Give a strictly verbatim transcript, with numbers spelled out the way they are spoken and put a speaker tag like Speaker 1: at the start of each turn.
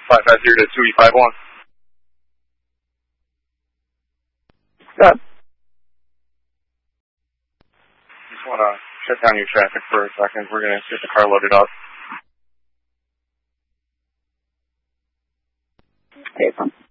Speaker 1: five five zero to two E five one.
Speaker 2: Stop.
Speaker 1: Just want to shut down your traffic for a second. We're going to get the car loaded up.
Speaker 2: Okay,